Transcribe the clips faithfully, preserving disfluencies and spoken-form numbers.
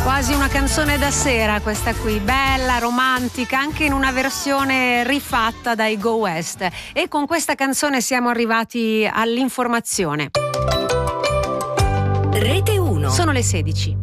Quasi una canzone da sera questa qui, bella, romantica, anche in una versione rifatta dai Go West. E con questa canzone siamo arrivati all'informazione. Rete uno. Sono le sedici.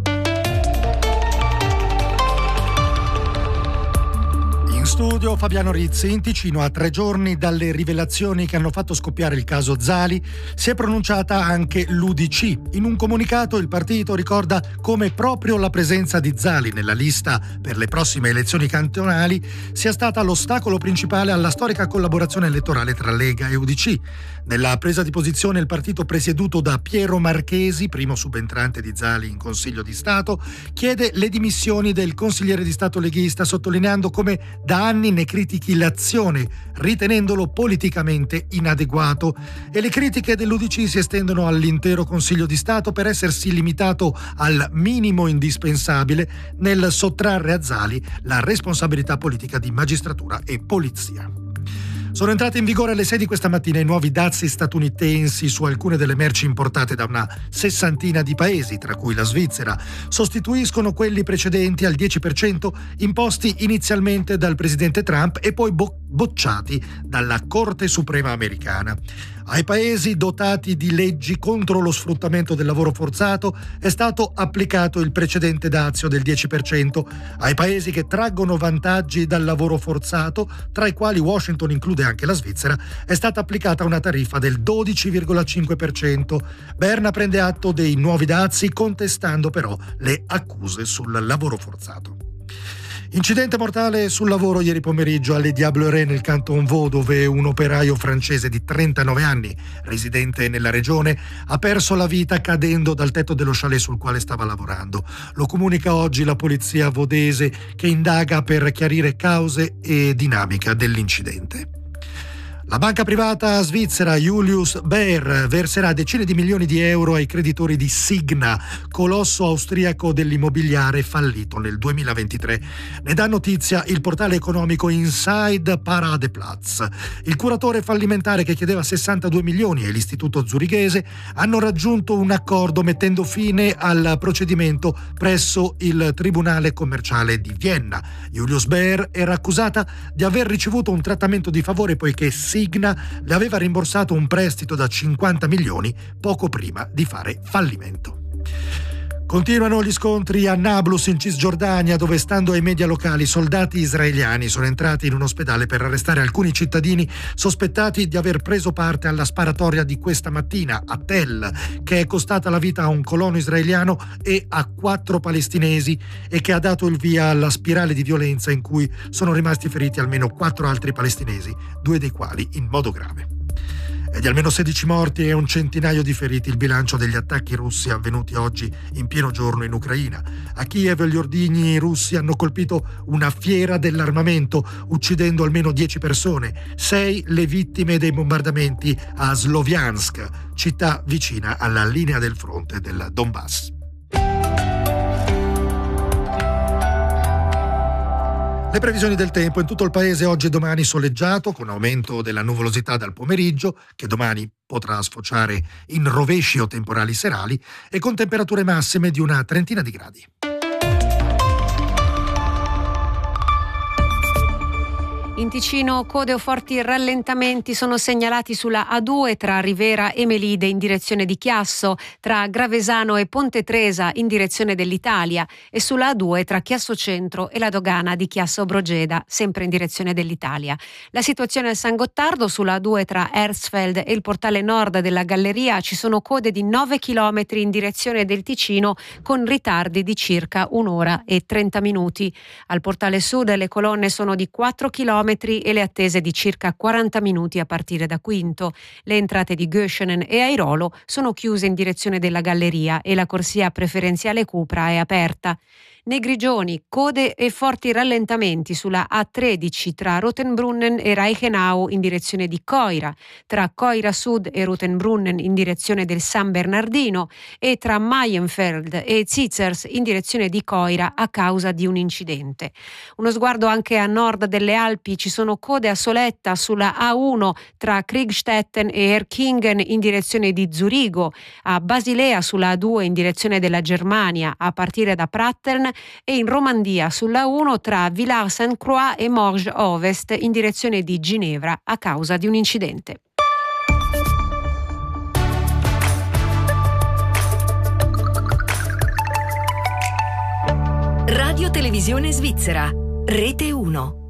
In studio Fabiano Rizzi. In Ticino, a tre giorni dalle rivelazioni che hanno fatto scoppiare il caso Zali, si è pronunciata anche l'U D C. In un comunicato il partito ricorda come proprio la presenza di Zali nella lista per le prossime elezioni cantonali sia stata l'ostacolo principale alla storica collaborazione elettorale tra Lega e U D C. Nella presa di posizione il partito presieduto da Piero Marchesi, primo subentrante di Zali in Consiglio di Stato, chiede le dimissioni del consigliere di Stato leghista, sottolineando come da anni ne critichi l'azione, ritenendolo politicamente inadeguato, e le critiche dell'U D C si estendono all'intero Consiglio di Stato per essersi limitato al minimo indispensabile nel sottrarre a Zali la responsabilità politica di magistratura e polizia. Sono entrati in vigore alle sei di questa mattina i nuovi dazi statunitensi su alcune delle merci importate da una sessantina di paesi, tra cui la Svizzera. Sostituiscono quelli precedenti al dieci per cento imposti inizialmente dal presidente Trump e poi bo- bocciati dalla Corte Suprema americana. Ai paesi dotati di leggi contro lo sfruttamento del lavoro forzato è stato applicato il precedente dazio del dieci per cento. Ai paesi che traggono vantaggi dal lavoro forzato, tra i quali Washington include anche la Svizzera, è stata applicata una tariffa del dodici virgola cinque per cento. Berna prende atto dei nuovi dazi, contestando però le accuse sul lavoro forzato. Incidente mortale sul lavoro ieri pomeriggio alle Diablerets nel Canton Vaud, dove un operaio francese di trentanove anni, residente nella regione, ha perso la vita cadendo dal tetto dello chalet sul quale stava lavorando. Lo comunica oggi la polizia vaudese, che indaga per chiarire cause e dinamica dell'incidente. La banca privata svizzera Julius Baer verserà decine di milioni di euro ai creditori di Signa, colosso austriaco dell'immobiliare fallito nel duemilaventitré. Ne dà notizia il portale economico Inside Paradeplatz. Il curatore fallimentare, che chiedeva sessantadue milioni, e l'istituto zurighese hanno raggiunto un accordo mettendo fine al procedimento presso il Tribunale commerciale di Vienna. Julius Baer era accusata di aver ricevuto un trattamento di favore poiché Signa le aveva rimborsato un prestito da cinquanta milioni poco prima di fare fallimento. Continuano gli scontri a Nablus in Cisgiordania, dove, stando ai media locali, soldati israeliani sono entrati in un ospedale per arrestare alcuni cittadini sospettati di aver preso parte alla sparatoria di questa mattina a Tel, che è costata la vita a un colono israeliano e a quattro palestinesi e che ha dato il via alla spirale di violenza in cui sono rimasti feriti almeno quattro altri palestinesi, due dei quali in modo grave. E di almeno sedici morti e un centinaio di feriti il bilancio degli attacchi russi avvenuti oggi in pieno giorno in Ucraina. A Kiev gli ordigni russi hanno colpito una fiera dell'armamento, uccidendo almeno dieci persone, sei le vittime dei bombardamenti a Sloviansk, città vicina alla linea del fronte del Donbass. Le previsioni del tempo: in tutto il paese oggi e domani soleggiato, con aumento della nuvolosità dal pomeriggio, che domani potrà sfociare in rovesci o temporali serali, e con temperature massime di una trentina di gradi. In Ticino code o forti rallentamenti sono segnalati sulla A due tra Rivera e Melide in direzione di Chiasso, tra Gravesano e Ponte Tresa in direzione dell'Italia, e sulla A due tra Chiasso Centro e la dogana di Chiasso Brogeda, sempre in direzione dell'Italia. La situazione al San Gottardo: sulla A due tra Hersfeld e il portale nord della Galleria ci sono code di nove chilometri in direzione del Ticino, con ritardi di circa un'ora e trenta minuti. Al portale sud le colonne sono di quattro chilometri e le attese di circa quaranta minuti a partire da Quinto. Le entrate di Göschenen e Airolo sono chiuse in direzione della Galleria e la corsia preferenziale Cupra è aperta. Nei Grigioni, code e forti rallentamenti sulla A tredici tra Rotenbrunnen e Reichenau in direzione di Coira, tra Coira Sud e Rotenbrunnen in direzione del San Bernardino e tra Mayenfeld e Zizers in direzione di Coira a causa di un incidente. Uno sguardo anche a nord delle Alpi Alpi ci sono code a Soletta sulla A uno tra Kriegstetten e Erkingen in direzione di Zurigo, a Basilea sulla A due in direzione della Germania a partire da Prattern e in Romandia sulla A uno tra Villars-Sainte-Croix e Morges Ovest in direzione di Ginevra a causa di un incidente. Radio Televisione Svizzera, Rete uno.